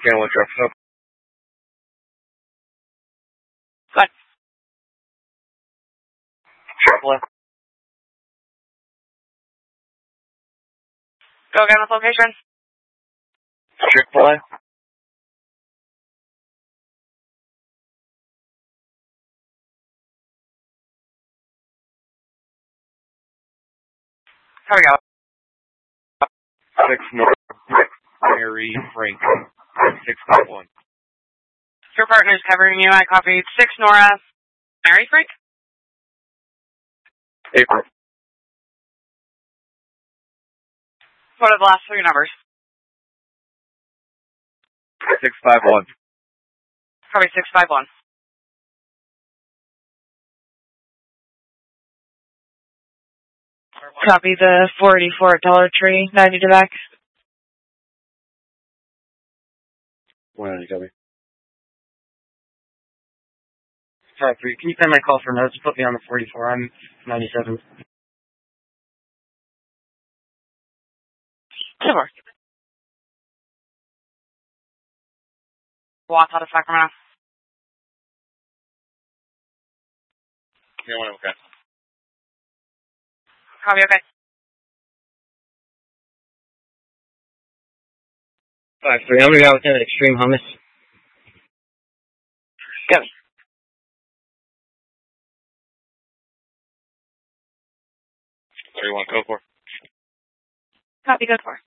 Scanwood Drive. So. Good. Triple. Go again with location. Chick-fil-A. Here we go. 6 North. Mary Frank. 651. Your partner's covering you. I copied 6 Nora. Mary Frank? April. What are the last 3 numbers? 651. Probably 651. Copy the 484 at Dollar Tree, 90 to back. 190, copy. Sorry, can you send my call for notes? Put me on the 44. I'm 97. Sure. Watts out of Sacramento. Yeah, okay. Copy, okay. 5-3. I'm going to go with an extreme hummus. Go. 31, go for. Copy, good for.